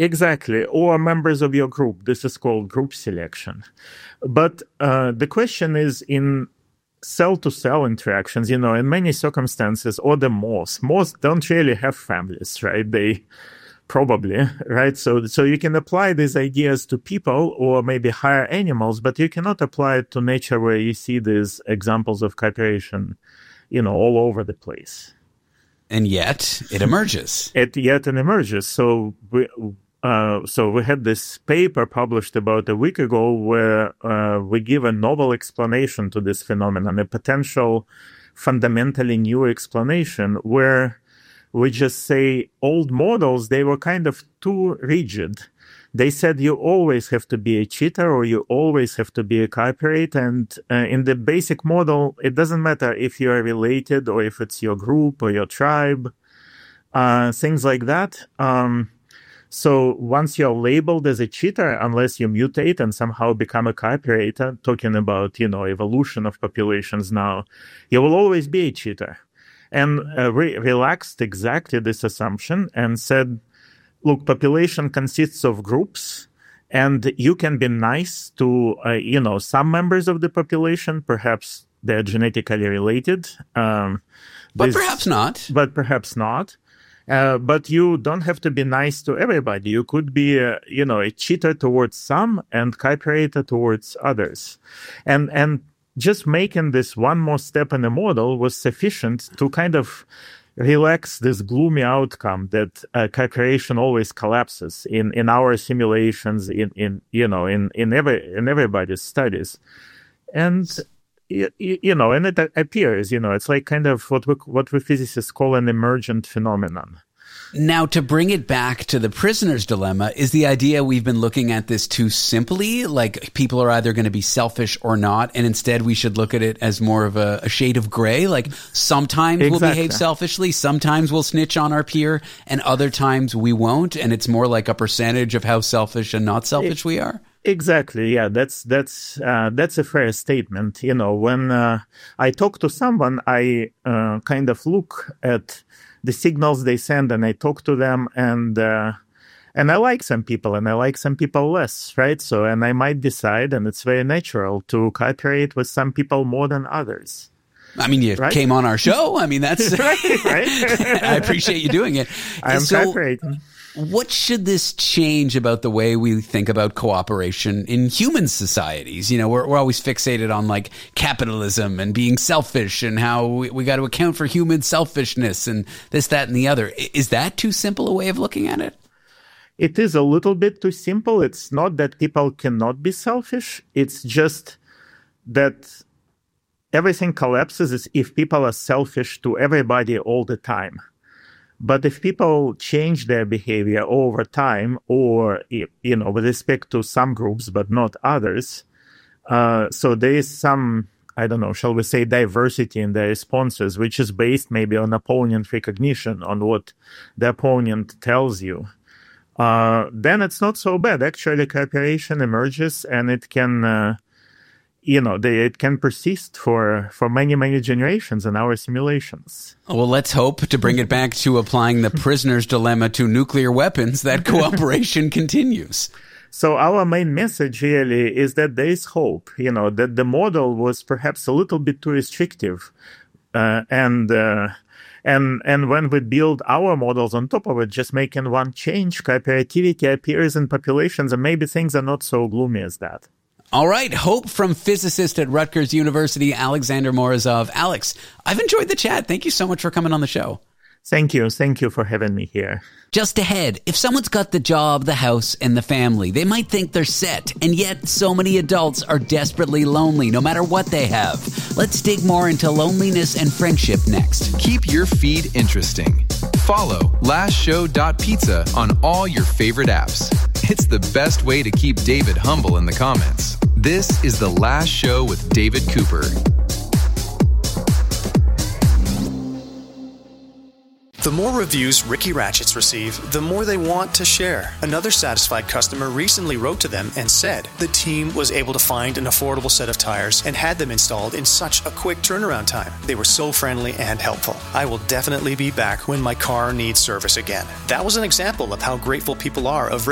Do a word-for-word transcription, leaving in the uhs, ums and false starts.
Exactly. Or members of your group. This is called group selection. But uh, the question is in cell-to-cell interactions, you know, in many circumstances, or the moths. Moths don't really have families, right? They probably, right? So, so you can apply these ideas to people or maybe higher animals, but you cannot apply it to nature where you see these examples of cooperation, you know, all over the place. And yet it emerges. It yet it emerges. So we, uh, so we had this paper published about a week ago where uh, we give a novel explanation to this phenomenon, a potential fundamentally new explanation where we just say old models, they were kind of too rigid. They said you always have to be a cheater or you always have to be a cooperate. And uh, in the basic model, it doesn't matter if you are related or if it's your group or your tribe, uh, things like that. Um, so once you're labeled as a cheater, unless you mutate and somehow become a cooperator, talking about, you know, evolution of populations now, you will always be a cheater. And uh, re- relaxed exactly this assumption and said, look, population consists of groups, and you can be nice to, uh, you know, some members of the population. Perhaps they're genetically related. Um, but this, perhaps not. But perhaps not. Uh, but you don't have to be nice to everybody. You could be, a, you know, a cheater towards some and cooperator towards others. And, and just making this one more step in the model was sufficient to kind of relax this gloomy outcome that uh, cooperation always collapses in, in our simulations, in, in you know, in, in, every, in everybody's studies. And, you, you know, and it appears, you know, it's like kind of what we, what we physicists call an emergent phenomenon. Now, to bring it back to the prisoner's dilemma, is the idea we've been looking at this too simply? Like people are either going to be selfish or not, and instead we should look at it as more of a, a shade of gray? Like sometimes exactly. we'll behave selfishly, sometimes we'll snitch on our peer, and other times we won't, and it's more like a percentage of how selfish and not selfish it, we are? Exactly. Yeah, that's that's uh, that's a fair statement. You know, when uh, I talk to someone, I uh, kind of look at the signals they send, and I talk to them, and uh, and I like some people, and I like some people less, right? So, and I might decide, and it's very natural to cooperate with some people more than others. I mean, you right? came on our show. I mean, that's right. right? I appreciate you doing it. I am so, cooperating. What should this change about the way we think about cooperation in human societies? You know, we're, we're always fixated on like capitalism and being selfish and how we, we got to account for human selfishness and this, that, and the other. Is that too simple a way of looking at it? It is a little bit too simple. It's not that people cannot be selfish. It's just that everything collapses if people are selfish to everybody all the time. But if people change their behavior over time, or, you know, with respect to some groups, but not others, uh, so there is some, I don't know, shall we say diversity in their responses, which is based maybe on opponent recognition, on what the opponent tells you, uh, then it's not so bad. Actually, cooperation emerges, and it can, uh, you know, they, it can persist for, for many, many generations in our simulations. Well, let's hope, to bring it back to applying the prisoner's dilemma to nuclear weapons, that cooperation continues. So our main message really is that there is hope, you know, that the model was perhaps a little bit too restrictive. Uh, and, uh, and, and when we build our models on top of it, just making one change, cooperativity appears in populations, and maybe things are not so gloomy as that. All right. Hope from physicist at Rutgers University, Alexander Morozov. Alex, I've enjoyed the chat. Thank you so much for coming on the show. Thank you. Thank you for having me here. Just ahead, if someone's got the job, the house, and the family, they might think they're set, and yet so many adults are desperately lonely no matter what they have. Let's dig more into loneliness and friendship next. Keep your feed interesting. Follow last show dot pizza on all your favorite apps. It's the best way to keep David humble in the comments. This is The Last Show with David Cooper. The more reviews Ricky Ratchets receive, the more they want to share. Another satisfied customer recently wrote to them and said the team was able to find an affordable set of tires and had them installed in such a quick turnaround time. They were so friendly and helpful. I will definitely be back when my car needs service again. That was an example of how grateful people are of